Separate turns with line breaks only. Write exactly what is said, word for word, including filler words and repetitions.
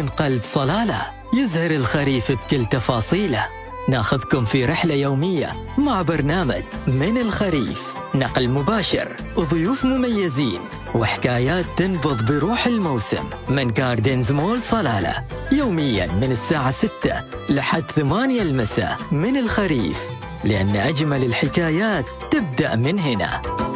من قلب صلالة، يزهر الخريف بكل تفاصيله. ناخذكم في رحلة يومية مع برنامج من الخريف، نقل مباشر وضيوف مميزين وحكايات تنبض بروح الموسم من جاردنز مول صلالة، يوميا من الساعة ستة لحد ثمانية المساء. من الخريف، لأن أجمل الحكايات تبدأ من هنا.